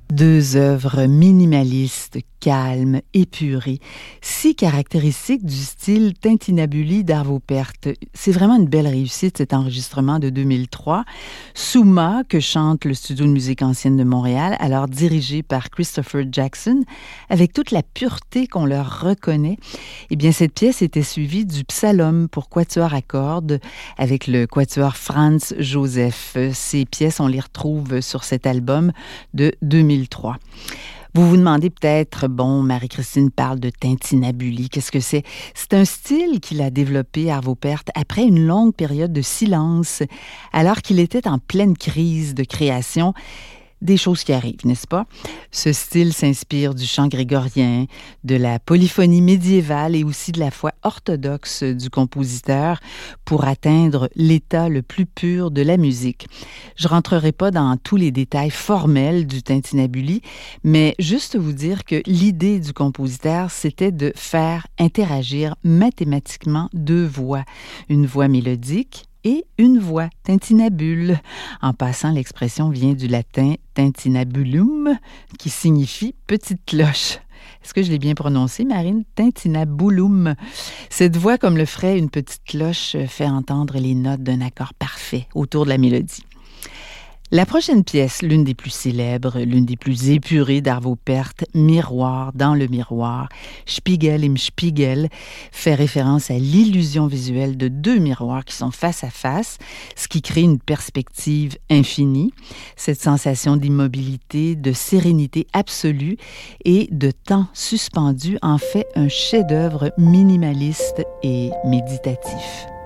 Deux œuvres minimalistes, calmes, épurées, si caractéristiques du style Tintinnabuli d'Arvo Pärt. C'est vraiment une belle réussite, cet enregistrement de 2003. Souma, que chante le Studio de musique ancienne de Montréal, alors dirigé par Christopher Jackson, avec toute la pureté qu'on leur reconnaît. Eh bien, cette pièce était suivie du Psalom pour quatuor à cordes avec le quatuor Franz Joseph. Ces pièces, on les retrouve sur cet album de 2003. Vous vous demandez peut-être, bon, Marie-Christine parle de Tintinnabuli, qu'est-ce que c'est? C'est un style qu'il a développé, Arvo Pärt, après une longue période de silence, alors qu'il était en pleine crise de création. Des choses qui arrivent, n'est-ce pas? Ce style s'inspire du chant grégorien, de la polyphonie médiévale et aussi de la foi orthodoxe du compositeur pour atteindre l'état le plus pur de la musique. Je rentrerai pas dans tous les détails formels du Tintinnabuli, mais juste vous dire que l'idée du compositeur, c'était de faire interagir mathématiquement deux voix. Une voix mélodique et une voix, tintinnabule. En passant, l'expression vient du latin tintinnabulum, qui signifie petite cloche. Est-ce que je l'ai bien prononcé, Marine? Tintinnabulum. Cette voix, comme le ferait une petite cloche, fait entendre les notes d'un accord parfait autour de la mélodie. La prochaine pièce, l'une des plus célèbres, l'une des plus épurées d'Arvo Pärt, Miroir dans le miroir, Spiegel im Spiegel, fait référence à l'illusion visuelle de deux miroirs qui sont face à face, ce qui crée une perspective infinie. Cette sensation d'immobilité, de sérénité absolue et de temps suspendu en fait un chef-d'œuvre minimaliste et méditatif.